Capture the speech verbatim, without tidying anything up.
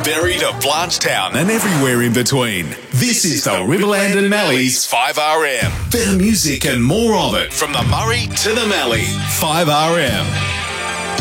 Canterbury to Blanchetown and everywhere in between. This is the Riverland and Mallee's five R M. Better music and more of it from the Murray to the Mallee. five R M.